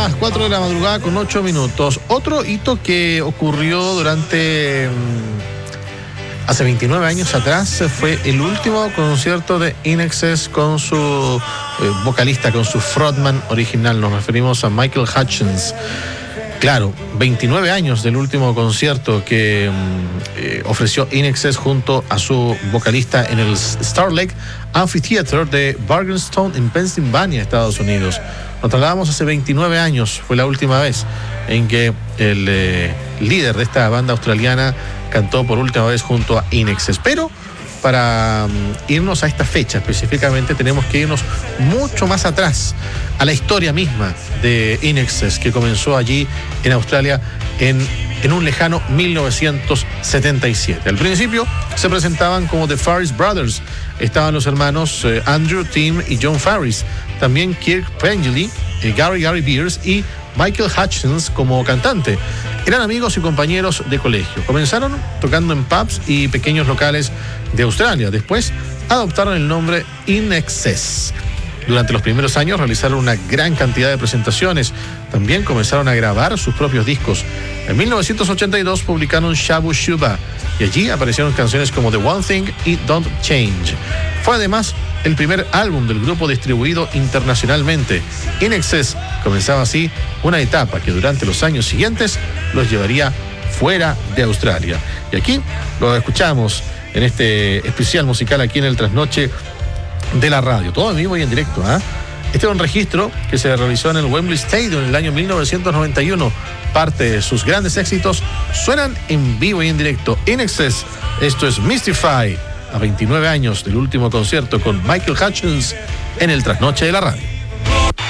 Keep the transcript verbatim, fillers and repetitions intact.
las cuatro de la madrugada con ocho minutos. Otro hito que ocurrió durante... Hace veintinueve años atrás fue el último concierto de In Excess con su eh, vocalista, con su frontman original. Nos referimos a Michael Hutchence. Claro, veintinueve años del último concierto que eh, ofreció In Excess junto a su vocalista en el Star Lake Amphitheater de Bargainstone en Pennsylvania, Estados Unidos. Nos trasladamos hace veintinueve años, fue la última vez en que el eh, líder de esta banda australiana cantó por última vez junto a In Excess. Pero para um, irnos a esta fecha específicamente tenemos que irnos mucho más atrás, a la historia misma de In Excess, que comenzó allí en Australia en, en un lejano mil novecientos setenta y siete. Al principio se presentaban como The Farris Brothers. Estaban los hermanos eh, Andrew, Tim y John Farris. También Kirk Pengilly, eh, Gary Gary Beers y Michael Hutchence como cantante. Eran amigos y compañeros de colegio. Comenzaron tocando en pubs y pequeños locales de Australia. Después adoptaron el nombre In Excess. Durante los primeros años realizaron una gran cantidad de presentaciones. También comenzaron a grabar sus propios discos. En mil novecientos ochenta y dos publicaron Shabu Shuba y allí aparecieron canciones como The One Thing y Don't Change. Fue además el primer álbum del grupo distribuido internacionalmente. In Excess comenzaba así una etapa que durante los años siguientes los llevaría fuera de Australia. Y aquí lo escuchamos en este especial musical aquí en el Trasnoche de la radio. Todo en vivo y en directo. ¿eh? Este es un registro que se realizó en el Wembley Stadium en el año mil novecientos noventa y uno. Parte de sus grandes éxitos suenan en vivo y en directo. In Excess, esto es Mystify, a veintinueve años del último concierto con Michael Hutchence en el Trasnoche de la radio.